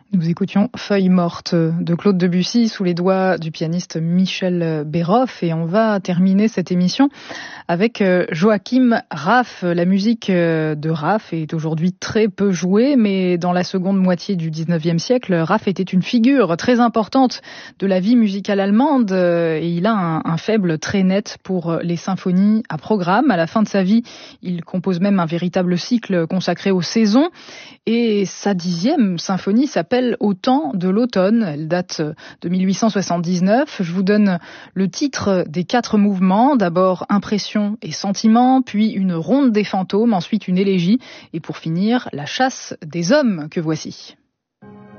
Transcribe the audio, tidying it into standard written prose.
Nous écoutions Feuille morte de Claude Debussy sous les doigts du pianiste Michel Béroff et on va terminer cette émission avec Joachim Raff. La musique de Raff est aujourd'hui très peu jouée, mais dans la seconde moitié du 19e siècle, Raff était une figure très importante de la vie musicale allemande et il a un faible très net pour les symphonies à programme. À la fin de sa vie, il compose même un véritable cycle consacré aux saisons et sa 10e symphonie s'appelle Au temps de l'automne. Elle date de 1879. Je vous donne le titre des 4 mouvements. D'abord Impression et Sentiment, puis une ronde des fantômes, ensuite une élégie et pour finir la chasse des hommes que voici.